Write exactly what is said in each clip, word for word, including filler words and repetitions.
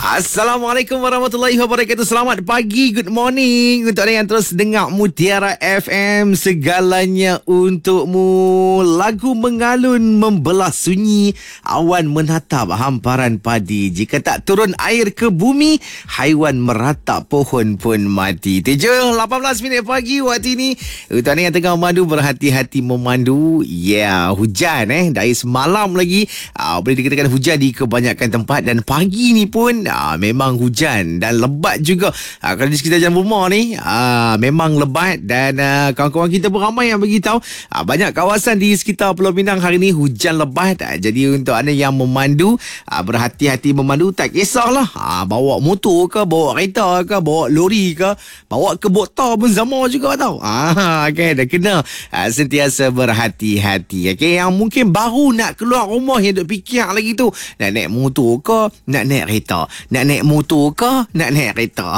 Assalamualaikum warahmatullahi wabarakatuh. Selamat pagi, good morning untuk anda yang terus dengar Mutiara F M. Segalanya untukmu. Lagu mengalun membelah sunyi, awan menatap hamparan padi. Jika tak turun air ke bumi, haiwan meratap, pohon pun mati. Tujuh lapan belas minit pagi waktu ini. Untuk anda yang tengah memandu, berhati-hati memandu. Ya, yeah, hujan eh dari semalam lagi. Uh, boleh dikatakan hujan di kebanyakan tempat, dan pagi ni pun Aa, memang hujan dan lebat juga. Aa, kalau di sekitar jalan rumah ni aa, memang lebat, dan aa, kawan-kawan kita pun ramai yang beritahu aa, banyak kawasan di sekitar Pulau Pinang hari ni hujan lebat. Aa, jadi untuk anda yang memandu, aa, berhati-hati memandu. Tak kisahlah aa, bawa motor ke, bawa kereta ke, bawa lori ke, bawa ke botol pun sama juga tau. Ah, okay, dah kena aa, sentiasa berhati-hati. Okay, yang mungkin baru nak keluar rumah, yang duk fikir lagi tu, nak naik motor ke, nak naik kereta, nak naik motor ke, nak naik kereta.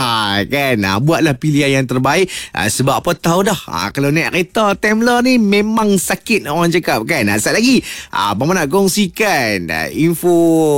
Kan, ha, buatlah pilihan yang terbaik. Ha, sebab apa tahu dah, ha, kalau naik kereta Tamler ni memang sakit orang cakap kan. Ha, sat lagi ha, Abang nak kongsikan ha, info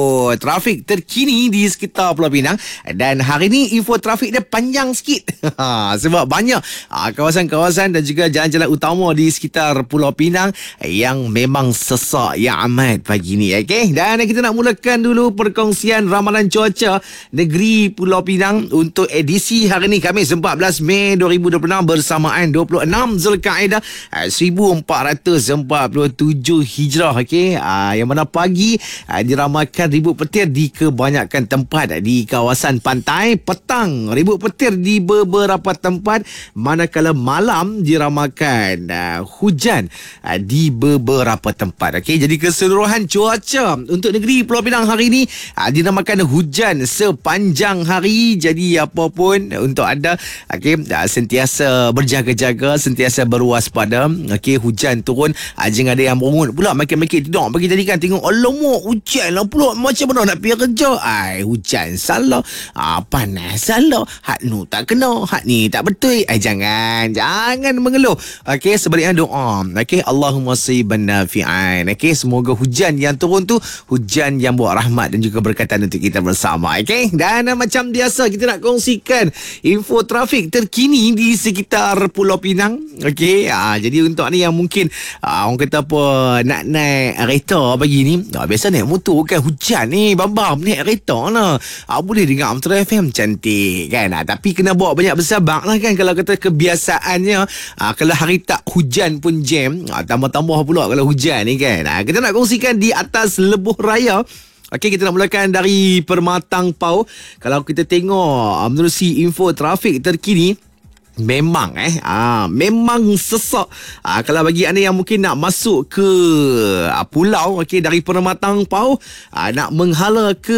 trafik terkini di sekitar Pulau Pinang. Dan hari ni info trafik dia panjang sikit. Ha, sebab banyak ha, kawasan-kawasan dan juga jalan-jalan utama di sekitar Pulau Pinang yang memang sesak yang amat pagi ni. Okay? Dan kita nak mulakan dulu perkongsian ramalan cuaca negeri Pulau Pinang untuk edisi hari ni, Khamis empat belas Mei dua ribu dua puluh enam bersamaan dua puluh enam Zulkaidah seribu empat ratus empat puluh tujuh Hijrah. Okey, yang mana pagi diramalkan ribut petir di kebanyakan tempat di kawasan pantai, petang ribut petir di beberapa tempat, manakala malam diramalkan hujan di beberapa tempat. Okey, jadi keseluruhan cuaca untuk negeri Pulau Pinang hari ini dinamakan hujan sepanjang hari. Jadi apa pun untuk anda, okey, sentiasa berjaga-jaga, sentiasa berwaspada. Okey, hujan turun, jangan ada yang merungut pula makin-makin tidur pagi tadi kan, tengok alamak hujan lah pula, macam mana nak pergi kerja. Ai, hujan salah, ah, panas salah, hak nu tak kena, hak ni tak betul. Ai, jangan jangan mengeluh. Okey, sebaliknya doa. Okey, Allahumma sayyiban nafi'an. Okey, semoga hujan yang turun tu hujan yang buat rahmat dan juga berkatan untuk kita bersama. Okay? Dan uh, macam biasa kita nak kongsikan info trafik terkini di sekitar Pulau Pinang. Okay? Uh, jadi untuk ni yang mungkin uh, orang kata apa, nak naik kereta pagi ni, uh, biasa naik motor kan, hujan ni bam-bam, naik kereta lah. Uh, boleh dengar Mutiara F M cantik kan. Uh, tapi kena bawa banyak bersabar lah kan. Kalau kata kebiasaannya uh, kalau hari tak hujan pun jam, uh, tambah-tambah pula kalau hujan ni kan. Uh, kita nak kongsikan di atas Lebuh Raya. Okey, kita nak mulakan dari Permatang Pau. Kalau kita tengok menerusi info trafik terkini, memang eh ah memang sesak. Ah, kalau bagi anda yang mungkin nak masuk ke ah, pulau, okey, dari Permatang Pau ah, nak menghala ke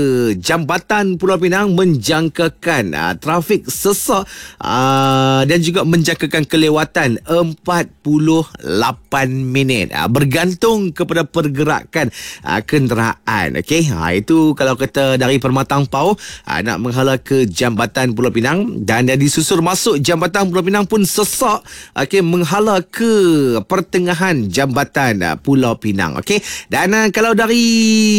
Jambatan Pulau Pinang, menjangkakan ah, trafik sesak ah, dan juga menjangkakan kelewatan empat puluh lapan minit, ah, bergantung kepada pergerakan ah, kenderaan. Okey, ah, itu kalau kata dari Permatang Pau ah, nak menghala ke Jambatan Pulau Pinang, dan dia disusur masuk Jambatan Pulau Pinang pun sesak, okey, menghala ke pertengahan Jambatan uh, Pulau Pinang. Okey, dan uh, kalau dari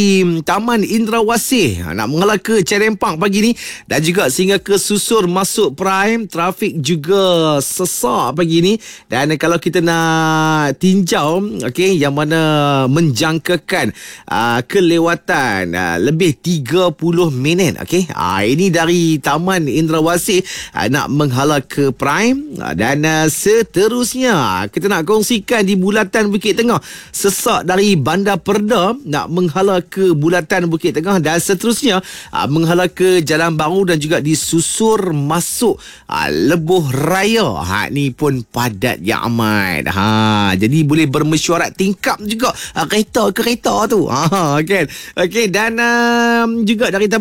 Taman Indrawasih uh, nak menghala ke Cerempang pagi ni, dan juga sehingga ke susur masuk Prime, trafik juga sesak pagi ni. Dan uh, kalau kita nak tinjau, okey, yang mana menjangkakan uh, kelewatan uh, lebih tiga puluh minit. Okey, uh, ini dari Taman Indrawasih uh, nak menghala ke ke Prime, dan uh, seterusnya kita nak kongsikan di Bulatan Bukit Tengah, sesak dari Bandar Perda nak menghala ke Bulatan Bukit Tengah, dan seterusnya uh, menghala ke Jalan Baru dan juga disusur masuk uh, Lebuh Raya. Ha, ni pun padat yang amat. Ha, jadi boleh bermesyuarat tingkap juga uh, kereta-kereta tu. Ha, kan. Okey, dan uh, juga dari